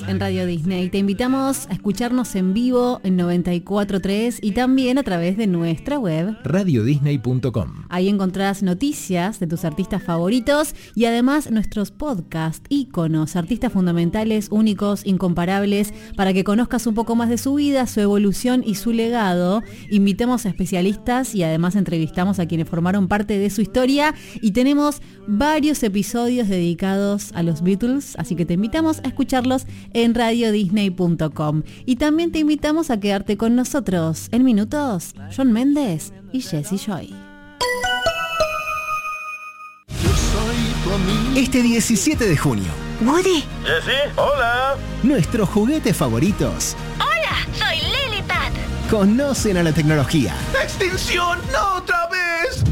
en Radio Disney. Te invitamos a escucharnos en vivo en 94.3 y también a través de nuestra web radiodisney.com. Ahí encontrarás noticias de tus artistas favoritos y además nuestros podcasts, íconos, artistas fundamentales, únicos, incomparables, para que conozcas un poco más de su vida, su evolución y su legado. Invitamos a especialistas y además entrevistamos a quienes formaron parte de su historia y tenemos varios episodios dedicados a los Beatles, así que te invitamos a escucharlos en radiodisney.com. Y también te invitamos a quedarte con nosotros en minutos, Shawn Mendes y Jessie Joy. Este 17 de junio. Woody. Jessie, hola. Nuestros juguetes favoritos. Hola, soy Lilipad. Conocen a la tecnología. ¡Extinción! ¡No otra vez!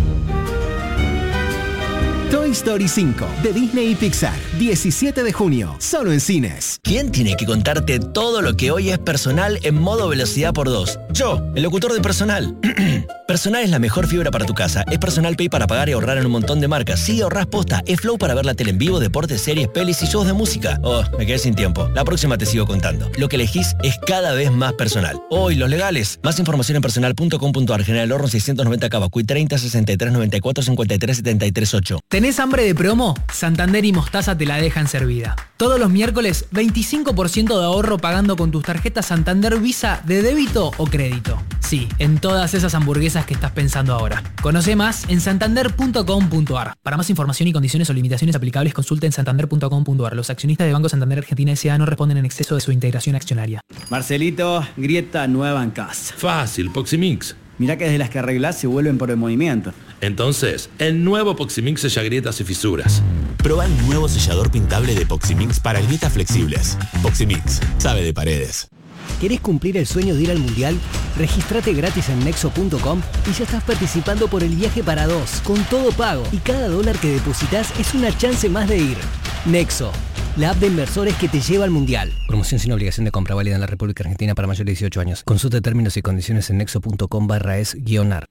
Toy Story 5, de Disney y Pixar, 17 de junio, solo en cines. ¿Quién tiene que contarte todo lo que hoy es personal en modo velocidad por 2? Yo, el locutor de Personal. Personal es la mejor fibra para tu casa. Es Personal Pay para pagar y ahorrar en un montón de marcas. Sí, ahorrás posta. Es Flow para ver la tele en vivo, deportes, series, pelis y shows de música. Oh, me quedé sin tiempo. La próxima te sigo contando. Lo que elegís es cada vez más personal. Hoy, los legales. Más información en personal.com.ar. General Horno 690 Cavacuy 30 63 94 53 73 8. ¿Tenés hambre de promo? Santander y Mostaza te la dejan servida. Todos los miércoles, 25% de ahorro pagando con tus tarjetas Santander Visa de débito o crédito. Sí, en todas esas hamburguesas que estás pensando ahora. Conoce más en santander.com.ar. Para más información y condiciones o limitaciones aplicables, consulta en santander.com.ar. Los accionistas de Banco Santander Argentina S.A. no responden en exceso de su integración accionaria. Marcelito, grieta nueva en casa. Fácil, Poximix. Mirá que desde las que arreglás se vuelven por el movimiento. Entonces, el nuevo Poximix sella grietas y fisuras. Proba el nuevo sellador pintable de Poximix para grietas flexibles. Poximix, sabe de paredes. ¿Querés cumplir el sueño de ir al Mundial? Regístrate gratis en Nexo.com y ya estás participando por el viaje para dos, con todo pago. Y cada dólar que depositas es una chance más de ir. Nexo, la app de inversores que te lleva al Mundial. Promoción sin obligación de compra, válida en la República Argentina para mayores de 18 años. Consulta términos y condiciones en nexo.com/es-ar.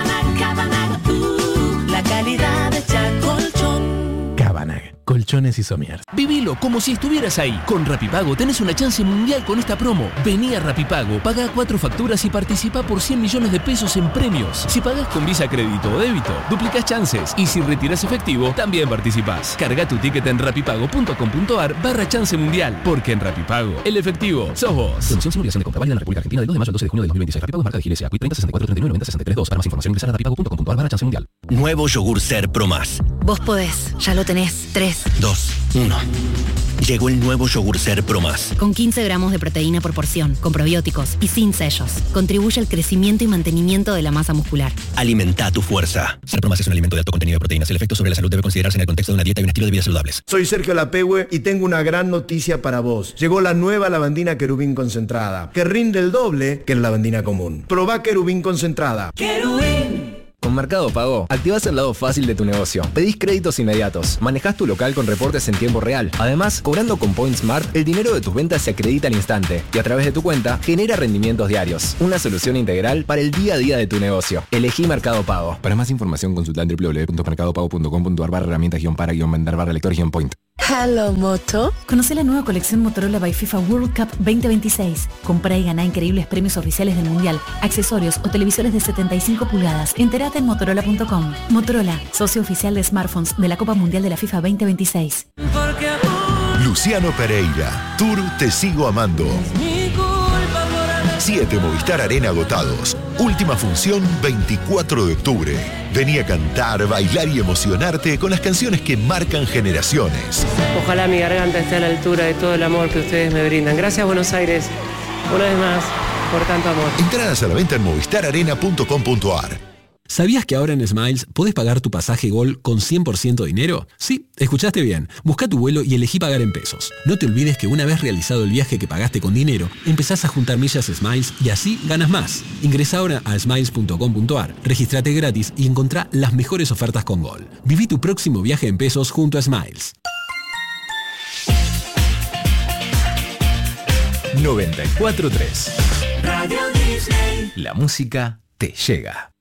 La calidad de Chacolchón. Cabanag, colchones y somiers. Vivilo como si estuvieras ahí. Con Rapipago tenés una chance mundial con esta promo. Vení a Rapipago, pagá 4 facturas y participá por 100 millones de pesos en premios. Si pagás con Visa, crédito o débito, duplicás chances. Y si retirás efectivo, también participás. Carga tu ticket en rapipago.com.ar/chance mundial. Porque en Rapipago, el efectivo sos vos. Promoción sin obligación de compra, válida en la República Argentina del 2 de mayo al 12 de junio de 2026. Rapipago es marca de Giles A. 30 64 39 90 63 2. Para más información ingresar a rapipago.com.ar/chance mundial. Nuevo yogur Ser Pro Más. Vos podés, ya lo tenés. 3, 2, 1. Llegó el nuevo yogur Ser Pro Más. Con 15 gramos de proteína por porción, con probióticos y sin sellos. Contribuye al crecimiento y mantenimiento de la masa muscular. Alimenta tu fuerza. Ser Pro Más es un alimento de alto contenido de proteínas. El efecto sobre la salud debe considerarse en el contexto de una dieta y un estilo de vida saludables. Soy Sergio Lapehue y tengo una gran noticia para vos. Llegó la nueva lavandina Querubín concentrada, que rinde el doble que la lavandina común. Probá Querubín concentrada. ¡Querubín! Con Mercado Pago, activás el lado fácil de tu negocio. Pedís créditos inmediatos, manejás tu local con reportes en tiempo real. Además, cobrando con Point Smart, el dinero de tus ventas se acredita al instante y a través de tu cuenta genera rendimientos diarios. Una solución integral para el día a día de tu negocio. Elegí Mercado Pago. Para más información consulta en www.mercadopago.com.ar/herramientas-para-vender-lector-point. Hello, Moto. Conoce la nueva colección Motorola by FIFA World Cup 2026. Comprá y ganá increíbles premios oficiales del Mundial, accesorios o televisores de 75 pulgadas. Entérate en Motorola.com. Motorola, socio oficial de smartphones de la Copa Mundial de la FIFA 2026. Luciano Pereira, Tour Te Sigo Amando. 7 Movistar Arena agotados. Última función 24 de octubre. Vení a cantar, bailar y emocionarte con las canciones que marcan generaciones. Ojalá mi garganta esté a la altura de todo el amor que ustedes me brindan. Gracias, Buenos Aires, una vez más, por tanto amor. Entradas a la venta en movistararena.com.ar. ¿Sabías que ahora en Smiles podés pagar tu pasaje Gol con 100% dinero? Sí, escuchaste bien. Busca tu vuelo y elegí pagar en pesos. No te olvides que una vez realizado el viaje que pagaste con dinero, empezás a juntar millas Smiles y así ganas más. Ingresa ahora a smiles.com.ar, regístrate gratis y encontrá las mejores ofertas con Gol. Viví tu próximo viaje en pesos junto a Smiles. 94.3. Radio Disney. La música te llega.